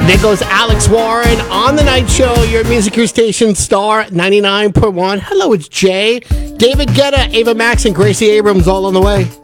There goes Alex Warren on the night show, your music, your station, Star 99.1. Hello, it's Jay, David Guetta, Ava Max, and Gracie Abrams all on the way.